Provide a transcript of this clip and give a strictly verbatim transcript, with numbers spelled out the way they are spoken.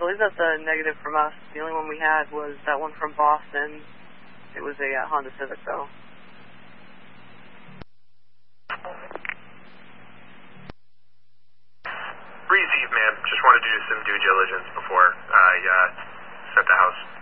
believe that's a negative from us. The only one we had was that one from Boston. It was a uh, Honda Civic, though. Receive, ma'am. Just wanted to do some due diligence before I uh, set the house.